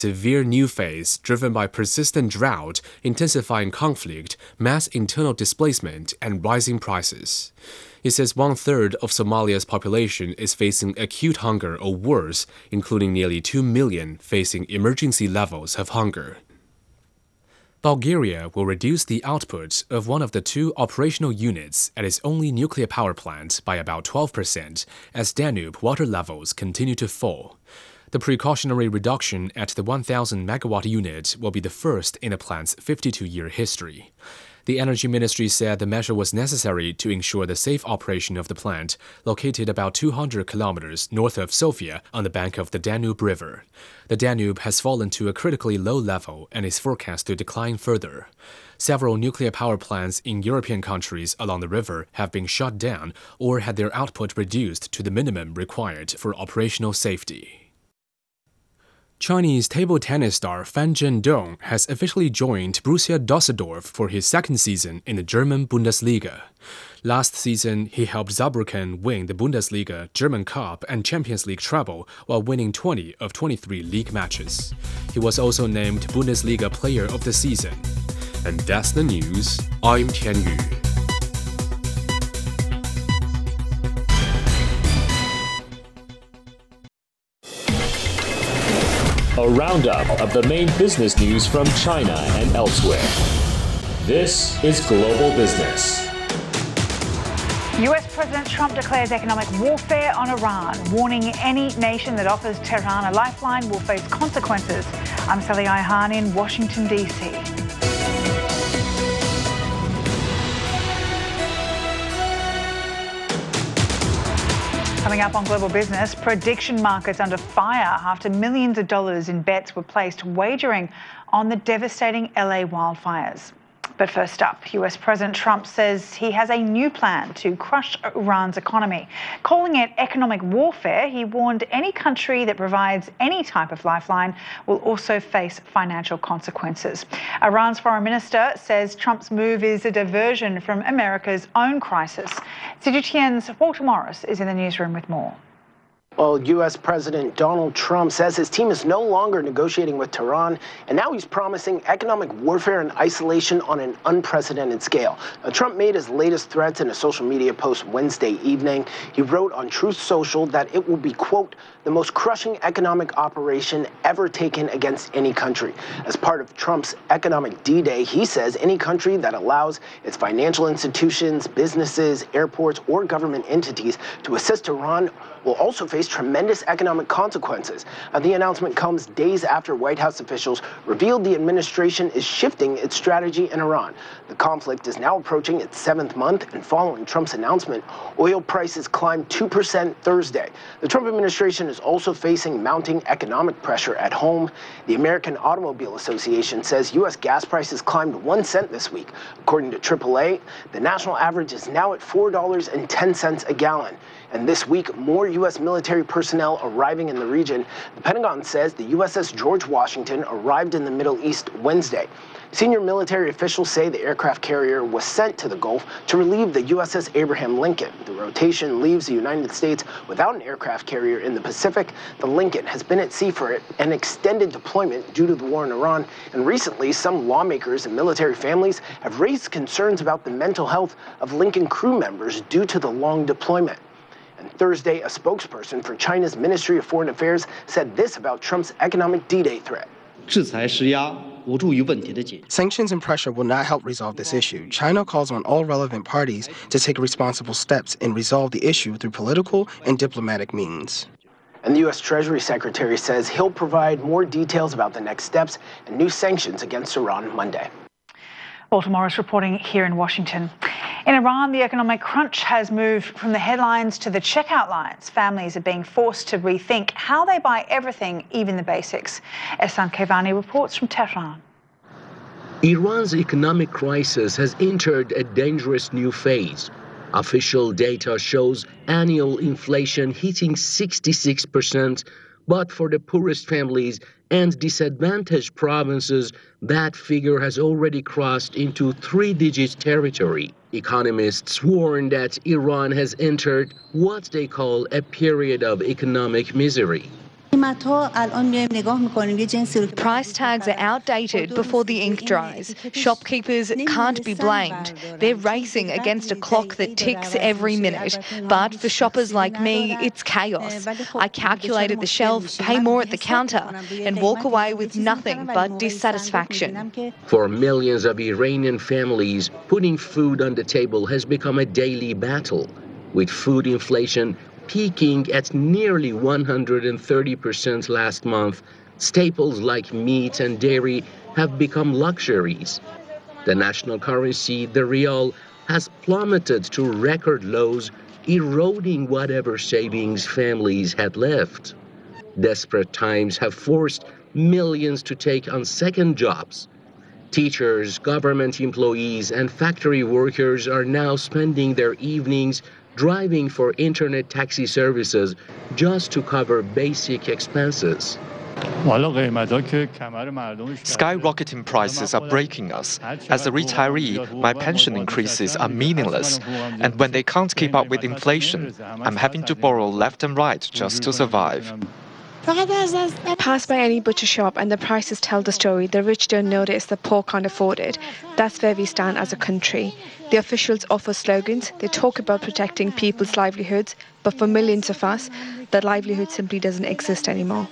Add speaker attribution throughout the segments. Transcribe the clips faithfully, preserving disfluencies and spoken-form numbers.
Speaker 1: severe new phase driven by persistent drought, intensifying conflict, mass internal displacement, and rising prices. It says one-third of Somalia's population is facing acute hunger or worse, including nearly two million facing emergency levels of hunger. Bulgaria will reduce the output of one of the two operational units at its only nuclear power plant by about twelve percent as Danube water levels continue to fall. The precautionary reduction at the one thousand megawatt unit will be the first in the plant's fifty-two-year history. The Energy Ministry said the measure was necessary to ensure the safe operation of the plant, located about two hundred kilometers north of Sofia on the bank of the Danube River. The Danube has fallen to a critically low level and is forecast to decline further. Several nuclear power plants in European countries along the river have been shut down or had their output reduced to the minimum required for operational safety. Chinese table tennis star Fan Zhendong has officially joined Borussia Düsseldorf for his second season in the German Bundesliga. Last season, he helped Saarbrücken win the Bundesliga, German Cup, and Champions League treble while winning twenty of twenty-three league matches. He was also named Bundesliga Player of the Season. And that's the news. I'm Tian Yu.
Speaker 2: A roundup of the main business news from China and elsewhere. This is Global Business.
Speaker 3: U S President Trump declares economic warfare on Iran, warning any nation that offers Tehran a lifeline will face consequences. I'm Sally Ihan in Washington, D C. Coming up on Global Business, prediction markets under fire after millions of dollars in bets were placed wagering on the devastating L A wildfires. But first up, U S President Trump says he has a new plan to crush Iran's economy. Calling it economic warfare, he warned any country that provides any type of lifeline will also face financial consequences. Iran's foreign minister says Trump's move is a diversion from America's own crisis. C G T N's Walter Morris is in the newsroom with more.
Speaker 4: Well, U S President Donald Trump says his team is no longer negotiating with Tehran, and now he's promising economic warfare and isolation on an unprecedented scale. Now, Trump made his latest threats in a social media post Wednesday evening. He wrote on Truth Social that it will be, quote, the most crushing economic operation ever taken against any country. As part of Trump's economic D-Day, he says any country that allows its financial institutions, businesses, airports, or government entities to assist Iran will also face tremendous economic consequences. Uh, the announcement comes days after White House officials revealed the administration is shifting its strategy in Iran. The conflict is now approaching its seventh month, and following Trump's announcement, oil prices climbed two percent Thursday. The Trump administration is also facing mounting economic pressure at home. The American Automobile Association says U S gas prices climbed one cent this week. According to triple A, the national average is now at four dollars and ten cents a gallon. And this week, more U S military personnel arriving in the region. The Pentagon says the U S S George Washington arrived in the Middle East Wednesday. Senior military officials say the aircraft carrier was sent to the Gulf to relieve the U S S Abraham Lincoln. The rotation leaves the United States without an aircraft carrier in the Pacific. The Lincoln has been at sea for an extended deployment due to the war in Iran, and recently some lawmakers and military families have raised concerns about the mental health of Lincoln crew members due to the long deployment. And Thursday, a spokesperson for China's Ministry of Foreign Affairs said this about Trump's economic D-Day threat.
Speaker 5: Sanctions and pressure will not help resolve this issue. China calls on all relevant parties to take responsible steps and resolve the issue through political and diplomatic means.
Speaker 4: And the U S Treasury Secretary says he'll provide more details about the next steps and new sanctions against Iran Monday.
Speaker 3: Walter Morris reporting here in Washington. In Iran, the economic crunch has moved from the headlines to the checkout lines. Families are being forced to rethink how they buy everything, even the basics. Ehsan Kevani reports from Tehran.
Speaker 6: Iran's economic crisis has entered a dangerous new phase. Official data shows annual inflation hitting sixty-six percent, but for the poorest families and disadvantaged provinces, that figure has already crossed into three-digit territory. Economists warn that Iran has entered what they call a period of economic misery.
Speaker 7: Price tags are outdated before the ink dries. Shopkeepers can't be blamed. They're racing against a clock that ticks every minute. But for shoppers like me, it's chaos. I calculate at the shelf, pay more at the counter, and walk away with nothing but dissatisfaction.
Speaker 6: For millions of Iranian families, putting food on the table has become a daily battle, with food inflation peaking at nearly one hundred thirty percent last month. Staples like meat and dairy have become luxuries. The national currency, the rial, has plummeted to record lows, eroding whatever savings families had left. Desperate times have forced millions to take on second jobs. Teachers, government employees, and factory workers are now spending their evenings driving for internet taxi services just to cover basic expenses.
Speaker 8: Skyrocketing prices are breaking us. As a retiree, my pension increases are meaningless. And when they can't keep up with inflation, I'm having to borrow left and right just to survive.
Speaker 9: Pass by any butcher shop and the prices tell the story. The rich don't notice, the poor can't afford it. That's where we stand as a country. The officials offer slogans, they talk about protecting people's livelihoods, but for millions of us, that livelihood simply doesn't exist anymore.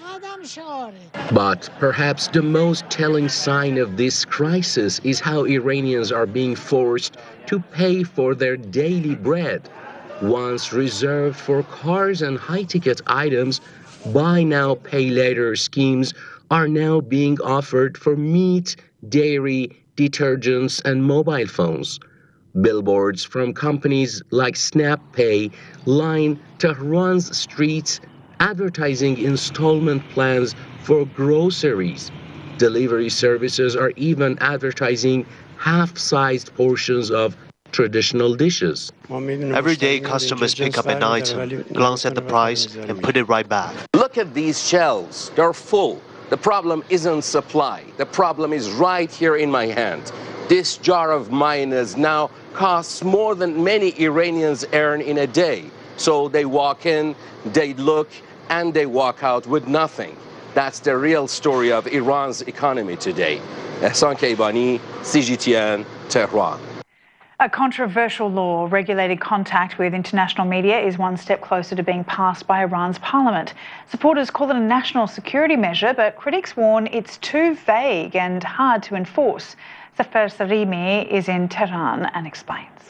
Speaker 6: But perhaps the most telling sign of this crisis is how Iranians are being forced to pay for their daily bread. Once reserved for cars and high-ticket items, buy now, pay later schemes are now being offered for meat, dairy, detergents, and mobile phones. Billboards from companies like SnapPay line Tehran's streets, advertising installment plans for groceries. Delivery services are even advertising half-sized portions of traditional dishes.
Speaker 10: Every day, customers pick up an item, glance at the price, and put it right back.
Speaker 11: Look at these shelves. They're full. The problem isn't supply. The problem is right here in my hand. This jar of mayonnaise now costs more than many Iranians earn in a day. So they walk in, they look, and they walk out with nothing. That's the real story of Iran's economy today. Ehsan Keibani, C G T N, Tehran.
Speaker 3: A controversial law regulating contact with international media is one step closer to being passed by Iran's parliament. Supporters call it a national security measure, but critics warn it's too vague and hard to enforce. Zafer Sarimi is in Tehran and explains.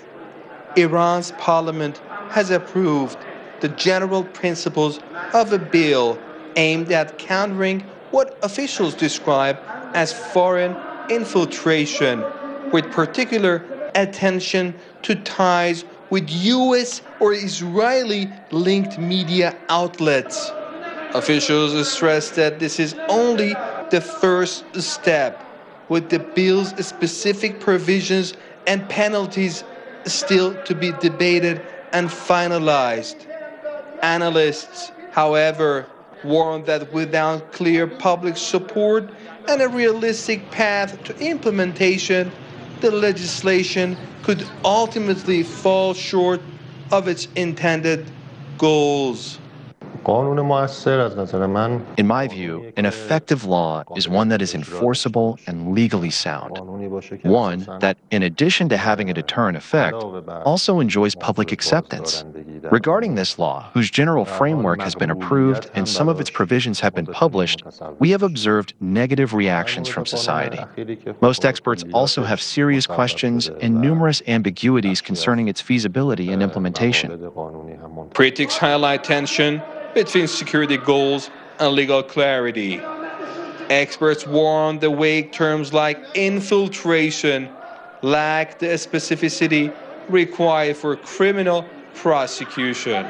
Speaker 12: Iran's parliament has approved the general principles of a bill aimed at countering what officials describe as foreign infiltration, with particular attention to ties with U S or Israeli-linked media outlets. Officials stress that this is only the first step, with the bill's specific provisions and penalties still to be debated and finalized. Analysts, however, warn that without clear public support and a realistic path to implementation, the legislation could ultimately fall short of its intended goals.
Speaker 13: In my view, an effective law is one that is enforceable and legally sound. One that, in addition to having a deterrent effect, also enjoys public acceptance. Regarding this law, whose general framework has been approved and some of its provisions have been published, we have observed negative reactions from society. Most experts also have serious questions and numerous ambiguities concerning its feasibility and implementation.
Speaker 12: Critics highlight tension between security goals and legal clarity. Experts warn the vague terms like infiltration lack the specificity required for criminal prosecution.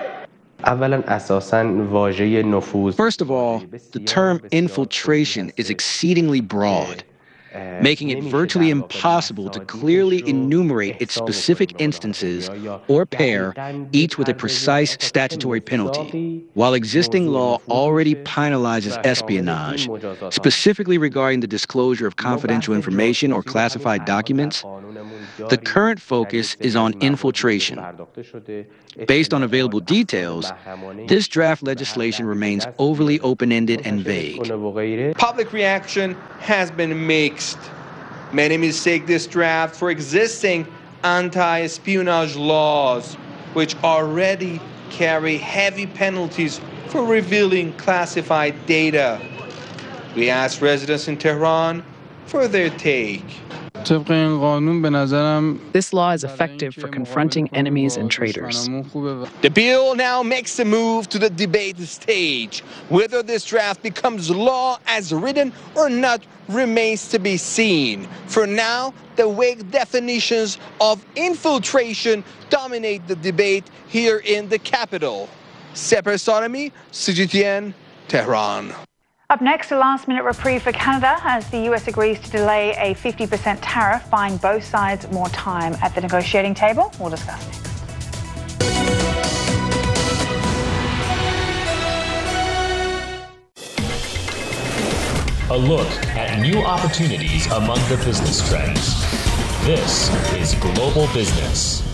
Speaker 14: First of all, the term infiltration is exceedingly broad. making it virtually impossible to clearly enumerate its specific instances or pair each with a precise statutory penalty, while existing law already penalizes espionage, specifically regarding the disclosure of confidential information or classified documents. The current focus is on infiltration. Based on available details, this draft legislation remains overly open-ended and vague.
Speaker 12: Public reaction has been mixed. Many mistake this draft for existing anti-espionage laws, which already carry heavy penalties for revealing classified data. We asked residents in Tehran for their take.
Speaker 15: This law is effective for confronting enemies and traitors.
Speaker 12: The bill now makes a move to the debate stage. Whether this draft becomes law as written or not remains to be seen. For now, the vague definitions of infiltration dominate the debate here in the capital. Separ Sarami, C G T N, Tehran.
Speaker 3: Up next, a last-minute reprieve for Canada as the U S agrees to delay a fifty percent tariff, buying both sides more time at the negotiating table. We'll discuss next.
Speaker 2: A look at new opportunities among the business trends. This is Global Business.